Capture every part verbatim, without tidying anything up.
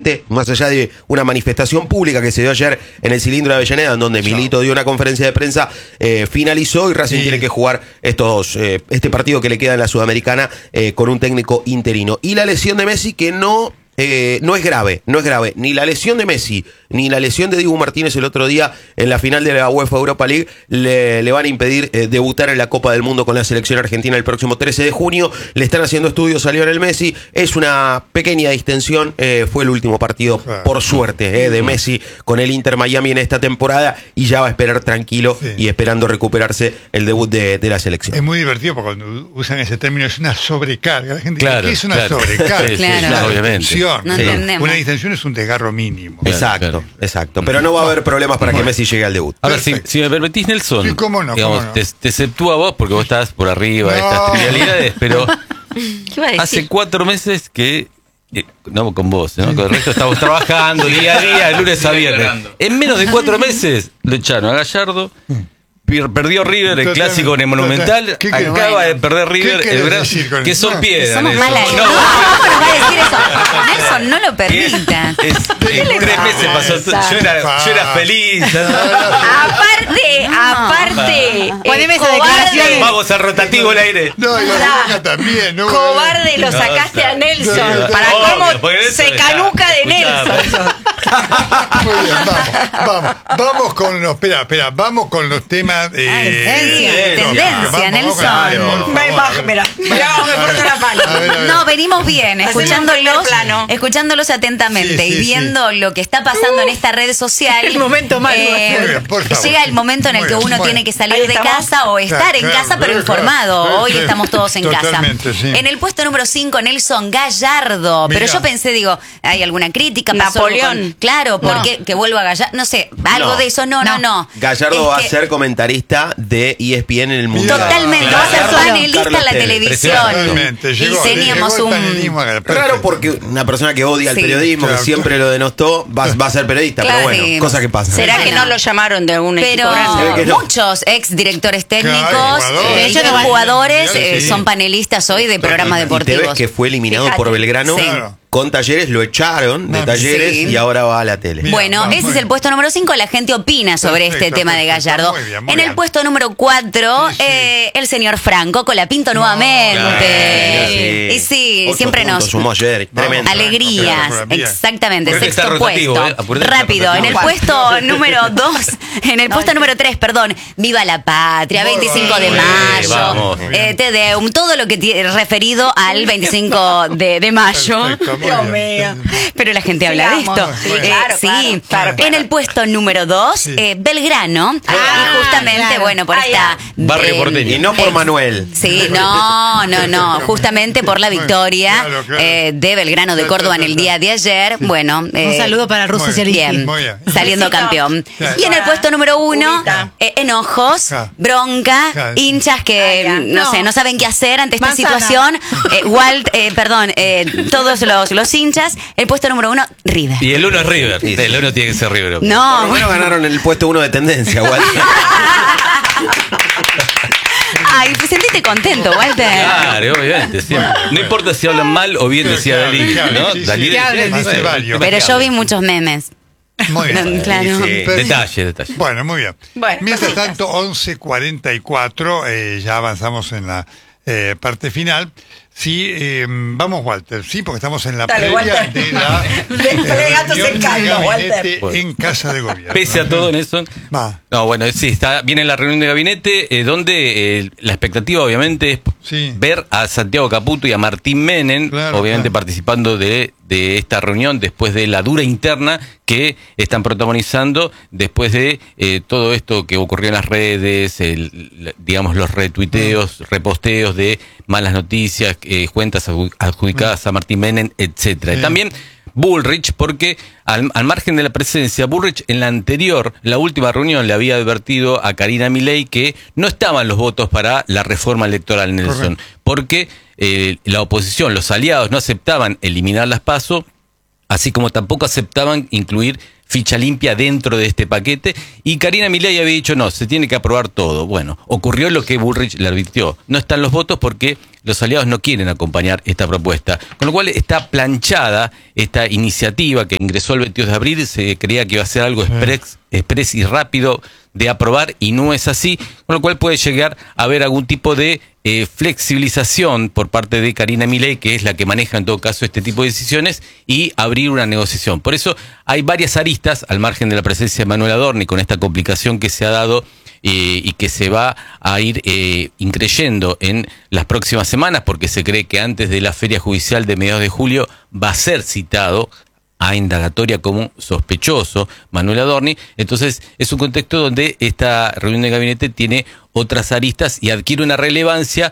finalmente, más allá de una manifestación pública que se dio ayer en el Cilindro de Avellaneda, en donde Milito dio una conferencia de prensa, eh, finalizó y Racing sí. tiene que jugar estos eh, este partido que le queda en la Sudamericana eh, con un técnico interino. Y la lesión de Messi que no... Eh, no es grave, no es grave. Ni la lesión de Messi, ni la lesión de Dibu Martínez el otro día en la final de la UEFA Europa League le, le van a impedir eh, debutar en la Copa del Mundo con la selección argentina el próximo trece de junio. Le están haciendo estudios a Lionel Messi. Es una pequeña distensión. Eh, fue el último partido, por suerte, eh, de Messi con el Inter Miami en esta temporada y ya va a esperar tranquilo sí. y esperando recuperarse el debut de, de la selección. Es muy divertido porque cuando usan ese término es una sobrecarga. La gente claro, dice, ¿qué es una claro. sobrecarga? Sí, claro. sí, claro, obviamente. No sí. entendemos. Una distensión es un desgarro mínimo. Exacto, claro. exacto. Pero no va a haber problemas para que Messi llegue al debut. A ver, si, si me permitís, Nelson, sí, cómo no, digamos, cómo no. Te, te exceptúo a vos porque vos estás por arriba de no. estas trivialidades, pero ¿Qué iba a decir? hace cuatro meses que... Eh, no con vos, ¿no? Con el resto estamos trabajando día a día, de lunes a viernes. En menos de cuatro meses lo echaron a Gallardo. Perdió River, el clásico en el Monumental. Acaba de perder River, el gran, que son piedras. Somos malas. No, No, ¿cómo nos va a decir eso? Nelson, no lo permitas. En tres meses pasó. Yo era, yo era feliz. Aparte, aparte. Poneme esa cobarde. declaración. Vamos al rotativo el aire. No, y la boca también. ¿no? Cobarde, lo sacaste a Nelson. No, Para obvio, cómo porque eso se está- canuca de escuchame. Nelson. Muy bien, vamos, vamos, vamos con los, espera, espera, vamos con los temas. Eh, tendencia, eh, tendencia, vamos, Nelson. vamos con- Me bajo, mira. Mira, me porto la pala. A ver, a ver. No, venimos bien, Hacemos escuchándolos, primer plano. escuchándolos atentamente Sí, sí, y viendo lo que está pasando en esta red social. el momento malo. Muy bien, por favor. Llega el momento en el Muy que bien, uno bueno. tiene que salir Ahí de estamos. casa o estar Claro, en claro, casa, pero claro, informado. claro. Hoy estamos todos en Totalmente, casa. sí. En el puesto número cinco, Nelson Gallardo. Mirá. Pero yo pensé, digo, ¿hay alguna crítica? ¿Pasó algo Napoleón. con- Claro, ¿por No. qué? Que vuelva Gallardo. No sé, algo No. de eso. No, no, no. Gallardo Es va que- a ser comentarista de E S P N en el Mundial. Totalmente, va a ser Gallardo, panelista en la Carlos Tevez. televisión. Totalmente, llegó, y teníamos llegó el un... panelismo acá, perfecto. Raro porque una persona que odia Sí. el periodismo, Claro, que siempre lo denostó, va, va a ser periodista. Claro, pero bueno, sí. cosa que pasa. ¿Será que Bueno. no lo llamaron de algún Pero equipo Se ve grande? que no. muchos ex directores técnicos, jugadores. eh, De y hecho, no van- jugadores Sí. eh, son panelistas hoy de programas Y deportivos. Tevez, que fue eliminado Fíjate. por Belgrano Sí. Claro. con Talleres, lo echaron de No, Talleres sí. y ahora va a la tele. Mira, Bueno, bueno, ese muy es el bien. puesto número cinco. La gente opina sobre Perfecto, este tema de perfecto. Gallardo. Muy bien, muy en el bien. puesto número cuatro, Sí, sí. eh, el señor Franco Colapinto nuevamente. Claro, Y sí, Ocho siempre puntos nos... sumó ayer, Vamos. tremendo. Alegrías, Claro, bien. exactamente, Apurate, está sexto rotativo, puesto. eh, apurate, está Rápido, en el rotativo. puesto número dos, en el puesto número tres, perdón, Viva la Patria, Muy veinticinco de bien, mayo, vamos. eh, Te Deum, todo lo que tiene referido al veinticinco de, de mayo. Perfecto, muy Dios bien. mío. Pero la gente habla de Sigamos. esto. Sí, Eh, claro, sí. claro, claro, claro. En el puesto número dos, Sí. eh, Belgrano. Ah, y justamente, claro. bueno, por Ah, esta... Barrio porteño. Y no por ex- Manuel. Sí, no, no, no. Justamente por la victoria Claro, claro. eh, de Belgrano de Córdoba en el día de ayer. Bueno, eh, Un saludo para Russo muy Socialista. bien, Muy bien. saliendo Besito. campeón. Claro. Y en el puesto número uno, Ubita. eh, enojos, Claro. bronca, Claro. hinchas que, Ah, ya. no, No. sé, no saben qué hacer ante esta Manzana. situación. Eh, Walt, eh, perdón, eh, todos los, los hinchas. El puesto número uno, River. Y el uno es River. Sí, sí. El uno tiene que ser River. Por No, lo menos ganaron el puesto uno de tendencia, Walter. ay, pues sentiste contento, Walter. Claro, obviamente, siempre. No importa si hablan mal o bien decía Claro, Dalí, claro, ¿no? sí, sí, Dalí que decía, hablen, más dice o varios. menos. Pero yo vi muchos memes. Muy bien. Claro. Sí. Pero- Detalle, detalle. Bueno, muy bien. Bueno, Mientras cositas. tanto, once cuarenta y cuatro, eh, ya avanzamos en la eh, parte final. Sí, eh, vamos, Walter, sí, porque estamos en la Dale, previa Walter. de la De gatos reunión en de caldo, gabinete Walter. en Casa de Gobierno. Pese a todo, Nelson. Va. No, bueno, sí, está, viene la reunión de gabinete, eh, donde eh, la expectativa, obviamente, es Sí. ver a Santiago Caputo y a Martín Menem, Claro, obviamente claro. participando de, de esta reunión después de la dura interna que están protagonizando después de eh, todo esto que ocurrió en las redes, el, la- digamos, los retuiteos, reposteos de malas noticias, eh, cuentas adju- adjudicadas a Martín Menem, etcétera. Sí. También Bullrich, porque al, al margen de la presencia, Bullrich en la anterior, la última reunión, le había advertido a Karina Milei que no estaban los votos para la reforma electoral, Nelson, Correcto. porque eh, la oposición, los aliados, no aceptaban eliminar las PASO, así como tampoco aceptaban incluir ficha limpia dentro de este paquete, y Karina Milei había dicho no, se tiene que aprobar todo. Bueno, ocurrió lo que Bullrich le advirtió, no están los votos porque los aliados no quieren acompañar esta propuesta. Con lo cual está planchada esta iniciativa que ingresó el veintidós de abril, se creía que iba a ser algo express, express y rápido de aprobar y no es así, con lo cual puede llegar a haber algún tipo de eh, flexibilización por parte de Karina Milei, que es la que maneja en todo caso este tipo de decisiones, y abrir una negociación. Por eso hay varias aristas, al margen de la presencia de Manuel Adorni, con esta complicación que se ha dado eh, y que se va a ir eh, increyendo en las próximas semanas, porque se cree que antes de la feria judicial de mediados de julio va a ser citado a indagatoria como sospechoso Manuel Adorni. Entonces es un contexto donde esta reunión de gabinete tiene otras aristas y adquiere una relevancia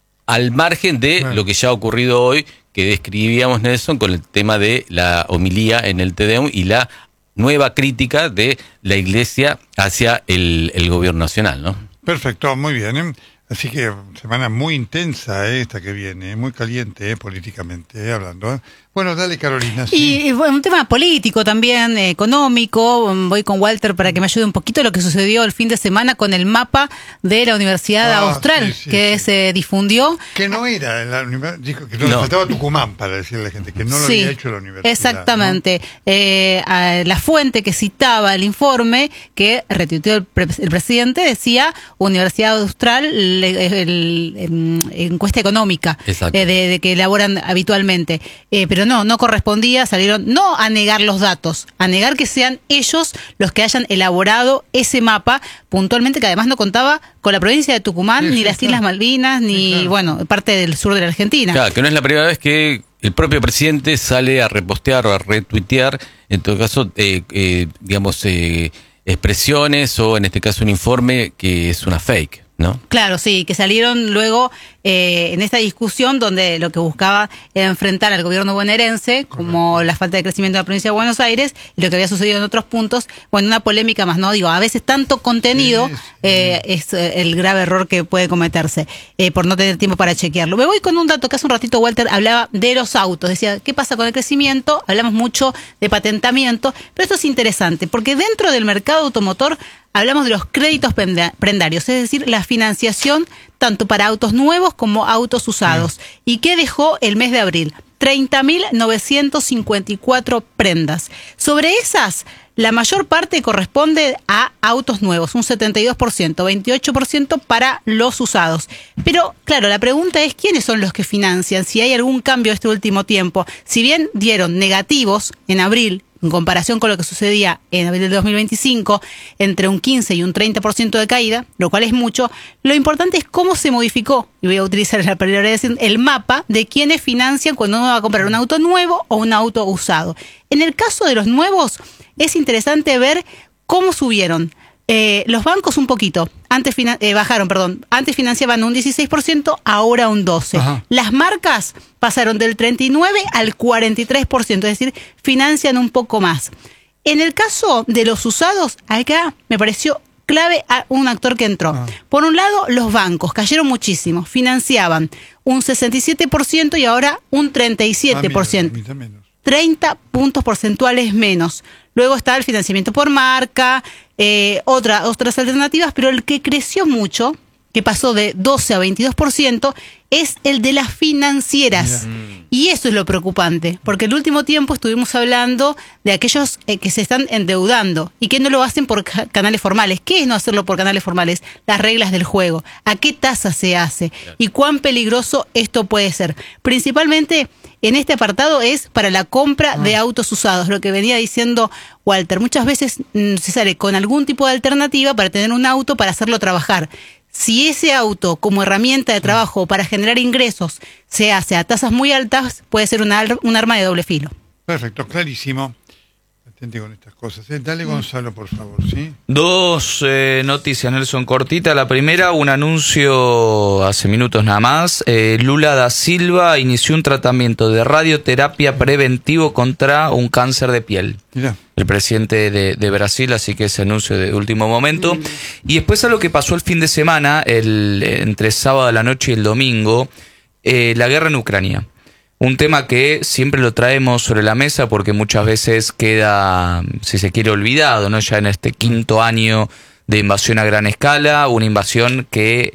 al margen de bueno. lo que ya ha ocurrido hoy, que describíamos, Nelson, con el tema de la homilía en el Te Deum y la nueva crítica de la Iglesia hacia el, el gobierno nacional, ¿no? Perfecto, muy bien, ¿eh? Así que semana muy intensa eh, esta que viene, muy caliente eh, políticamente eh, hablando. ¿eh? Bueno, dale Carolina. Sí. Y, y bueno, un tema político también, eh, económico. Voy con Walter para que me ayude un poquito lo que sucedió el fin de semana con el mapa de la Universidad ah, Austral sí, sí, que sí. se difundió. Que no era, la universidad, dijo que no, no. le faltaba Tucumán para decirle a la gente, que no lo sí, había hecho la universidad. Exactamente. ¿no? Eh, a la fuente que citaba el informe que retuiteó el, pre el presidente decía Universidad Austral, el, el, el, el encuesta económica eh, de, de que elaboran habitualmente. Eh, pero no, no correspondía, salieron no a negar los datos, a negar que sean ellos los que hayan elaborado ese mapa puntualmente, que además no contaba con la provincia de Tucumán, sí, ni sí, las claro. Islas Malvinas, ni, sí, claro. bueno, parte del sur de la Argentina. Claro, que no es la primera vez que el propio presidente sale a repostear o a retuitear, en todo caso, eh, eh, digamos, eh, expresiones o en este caso un informe que es una fake, ¿no? Claro, sí, que salieron luego eh, en esta discusión donde lo que buscaba era enfrentar al gobierno bonaerense, como Correcto. La falta de crecimiento de la provincia de Buenos Aires y lo que había sucedido en otros puntos. Bueno, una polémica más, ¿no? Digo, a veces tanto contenido sí, sí. Eh, es eh, el grave error que puede cometerse eh, por no tener tiempo para chequearlo. Me voy con un dato que hace un ratito Walter hablaba de los autos. Decía, ¿qué pasa con el crecimiento? Hablamos mucho de patentamiento, pero esto es interesante porque dentro del mercado automotor hablamos de los créditos prendarios, es decir, la financiación tanto para autos nuevos como autos usados. Sí. ¿Y qué dejó el mes de abril? treinta mil novecientos cincuenta y cuatro prendas. Sobre esas, la mayor parte corresponde a autos nuevos, un setenta y dos por ciento, veintiocho por ciento para los usados. Pero, claro, la pregunta es quiénes son los que financian, si hay algún cambio este último tiempo. Si bien dieron negativos en abril, en comparación con lo que sucedía en abril del dos mil veinticinco, entre un quince y un treinta por ciento de caída, lo cual es mucho, lo importante es cómo se modificó, y voy a utilizar la palabra de decir, el mapa de quienes financian cuando uno va a comprar un auto nuevo o un auto usado. En el caso de los nuevos, es interesante ver cómo subieron. Eh, los bancos un poquito, antes eh, bajaron, perdón, antes financiaban un dieciséis por ciento, ahora un doce por ciento. Ajá. Las marcas pasaron del treinta y nueve por ciento al cuarenta y tres por ciento, es decir, financian un poco más. En el caso de los usados, acá me pareció clave a un actor que entró. Ah. Por un lado, los bancos cayeron muchísimo, financiaban un sesenta y siete por ciento y ahora un treinta y siete por ciento. Ah, mira, mira, treinta puntos porcentuales menos. Luego está el financiamiento por marca, eh, otra, otras alternativas, pero el que creció mucho, que pasó de doce a veintidós por ciento, es el de las financieras. Mira. Y eso es lo preocupante, porque el último tiempo estuvimos hablando de aquellos eh, que se están endeudando y que no lo hacen por ca canales formales. ¿Qué es no hacerlo por canales formales? Las reglas del juego. ¿A qué tasa se hace? Y cuán peligroso esto puede ser. Principalmente en este apartado es para la compra ah. de autos usados, lo que venía diciendo Walter. Muchas veces mmm, se sale con algún tipo de alternativa para tener un auto para hacerlo trabajar. Si ese auto como herramienta de trabajo para generar ingresos se hace a tasas muy altas, puede ser una, un arma de doble filo. Perfecto, clarísimo. Atente con estas cosas. ¿eh? Dale, Gonzalo, por favor, ¿sí? Dos eh, noticias, Nelson, cortita. La primera, un anuncio hace minutos nada más. Eh, Lula da Silva inició un tratamiento de radioterapia preventivo contra un cáncer de piel. Mirá. El presidente de, de Brasil, así que ese anuncio de último momento. Mm. Y después a lo que pasó el fin de semana, el, entre sábado a la noche y el domingo, eh, la guerra en Ucrania. Un tema que siempre lo traemos sobre la mesa porque muchas veces queda, si se quiere, olvidado, ¿no? Ya en este quinto año de invasión a gran escala, una invasión que eh,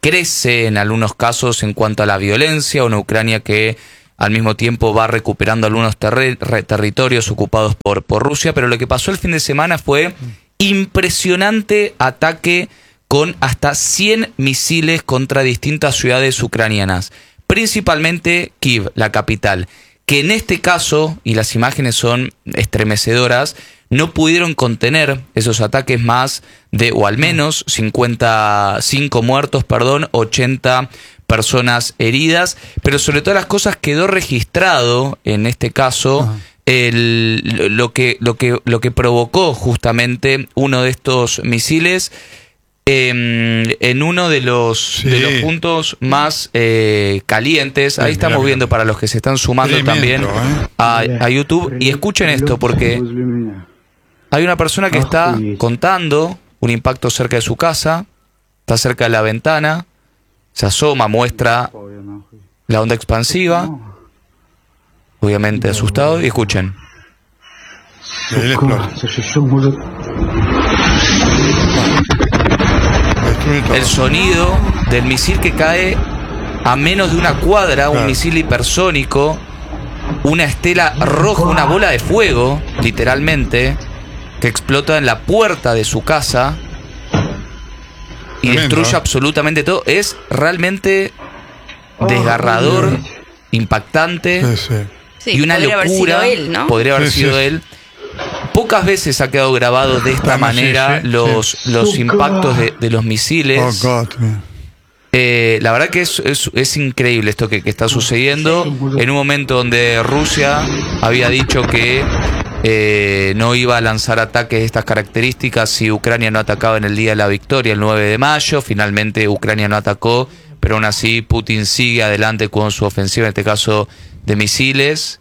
crece en algunos casos en cuanto a la violencia, una Ucrania que al mismo tiempo va recuperando algunos terri- re- territorios ocupados por, por Rusia, pero lo que pasó el fin de semana fue impresionante ataque con hasta cien misiles contra distintas ciudades ucranianas, principalmente Kiev, la capital, que en este caso, y las imágenes son estremecedoras, no pudieron contener esos ataques, más de, o al menos, cincuenta y cinco muertos, perdón, ochenta personas heridas, pero sobre todas las cosas quedó registrado, en este caso, uh-huh. el, lo, que, lo, que, lo que provocó justamente uno de estos misiles eh, en uno de los, sí. de los puntos más eh, calientes. Ahí sí, estamos mira, viendo mira. Para los que se están sumando Tremendo, también ¿eh? a, a YouTube. Y escuchen esto, porque hay una persona que está contando un impacto cerca de su casa, está cerca de la ventana, se asoma, muestra la onda expansiva, obviamente asustado, y escuchen. El sonido del misil que cae a menos de una cuadra, un misil hipersónico, una estela roja, una bola de fuego, literalmente, que explota en la puerta de su casa y Tremendo. destruye absolutamente todo. Es realmente desgarrador, impactante, sí, sí. Sí, y una podría locura. Haber sido él, ¿no? Podría haber sí, sido sí. él. Pocas veces ha quedado grabado de esta Vamos, manera sí, sí, los, sí. los impactos de, de los misiles. Oh, God, eh, la verdad que es, es, es increíble esto que, que está sucediendo en un momento donde Rusia había dicho que eh, no iba a lanzar ataques de estas características si Ucrania no atacaba en el día de la victoria, el nueve de mayo. Finalmente Ucrania no atacó, pero aún así Putin sigue adelante con su ofensiva, en este caso de misiles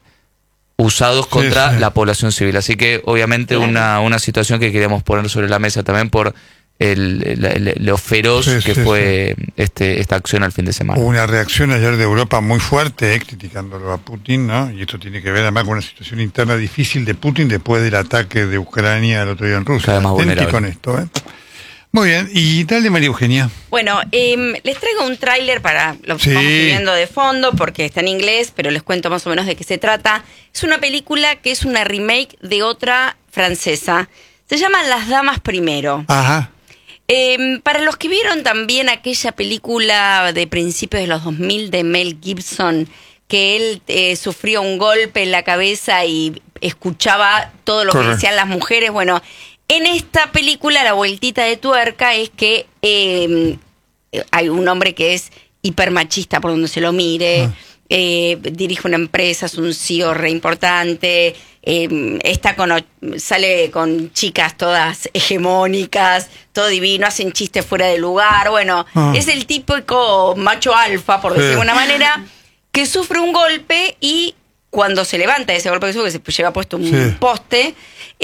usados contra sí, sí. la población civil. Así que obviamente claro. una, una situación que queríamos poner sobre la mesa también por el, el, el, lo feroz sí, que sí, fue sí. Este, esta acción al fin de semana. Hubo una reacción ayer de Europa muy fuerte, eh, criticándolo a Putin, ¿no? Y esto tiene que ver además con una situación interna difícil de Putin después del ataque de Ucrania el otro día en Rusia. Atente con esto, ¿eh? Muy bien, y dale, María Eugenia. Bueno, eh, les traigo un tráiler para lo que sí. estamos viendo de fondo, porque está en inglés, pero les cuento más o menos de qué se trata. Es una película que es una remake de otra francesa. Se llama Las Damas Primero. Ajá. Eh, para los que vieron también aquella película de principios de los dos mil de Mel Gibson, que él eh, sufrió un golpe en la cabeza y escuchaba todo lo Correcto. que decían las mujeres, bueno... En esta película la vueltita de tuerca es que eh, hay un hombre que es hipermachista por donde se lo mire, ah. eh, dirige una empresa, es un C E O re importante, eh, está con, sale con chicas todas hegemónicas, todo divino, hacen chistes fuera de lugar, bueno, ah. es el típico macho alfa, por decirlo de alguna manera, que sufre un golpe y cuando se levanta de ese golpe que sufre, que se lleva puesto un sí. poste,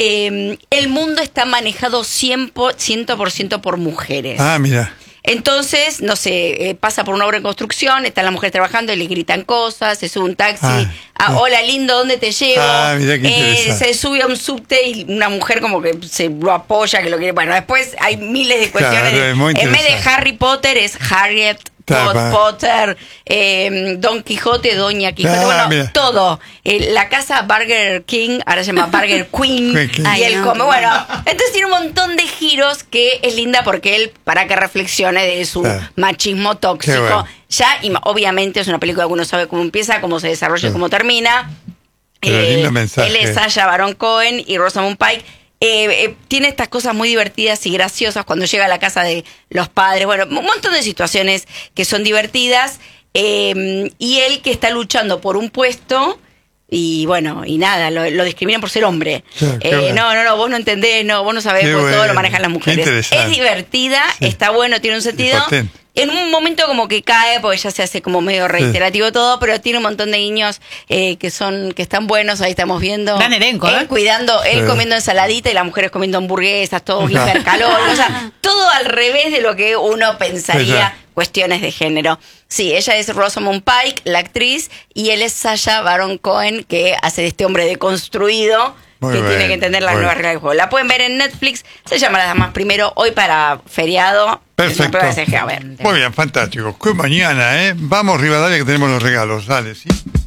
eh, el mundo está manejado cien por ciento por mujeres. Ah, mira. Entonces, no sé, eh, pasa por una obra en construcción, están las mujeres trabajando y le gritan cosas, se sube un taxi, ah, ah, hola lindo, ¿dónde te llevo? Ah, mira qué eh, se sube a un subte y una mujer como que se lo apoya, que lo quiere. Bueno, después hay miles de cuestiones. Claro, en vez de Harry Potter es Harriet Pot, Potter, eh, Don Quijote, Doña Quijote, ah, bueno, mira. todo. Eh, la casa Burger King, ahora se llama Burger Queen, y él come. Bueno, entonces tiene un montón de giros que es linda porque él, para que reflexione de su claro. machismo tóxico. Bueno. Ya, y obviamente es una película que uno sabe cómo empieza, cómo se desarrolla y cómo termina. Eh, él es Sacha Baron Cohen y Rosamund Pike. Eh, eh, tiene estas cosas muy divertidas y graciosas cuando llega a la casa de los padres, bueno, un montón de situaciones que son divertidas, eh, y él que está luchando por un puesto y bueno, y nada, lo, lo discriminan por ser hombre. Sí, eh, bueno. No, no, no, vos no entendés, no, vos no sabés, porque bueno. todo lo manejan las mujeres. Es divertida, sí. está bueno, tiene un sentido. En un momento como que cae, porque ya se hace como medio reiterativo sí. todo, pero tiene un montón de guiños eh, que son que están buenos, ahí estamos viendo. Gran elenco, él ¿eh? cuidando, él sí. comiendo ensaladita y las mujeres comiendo hamburguesas, todo hipercalor, o sea, todo al revés de lo que uno pensaría, sí. cuestiones de género. Sí, ella es Rosamund Pike, la actriz, y él es Sacha Baron Cohen, que hace de este hombre deconstruido, Muy que bien, tiene que entender las muy nuevas bien. reglas del juego. La pueden ver en Netflix, se llama Las Damas Primero, hoy para feriado. Perfecto. Es una prueba de C G A, a ver. Muy bien, fantástico. Qué mañana, ¿eh? Vamos, Rivadavia, que tenemos los regalos. Dale, ¿sí?